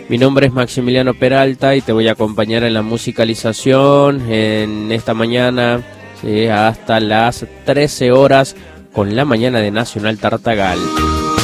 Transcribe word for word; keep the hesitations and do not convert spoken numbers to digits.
Mi nombre es Maximiliano Peralta y te voy a acompañar en la musicalización en esta mañana, ¿sí?, hasta las trece horas con la mañana de Nacional Tartagal.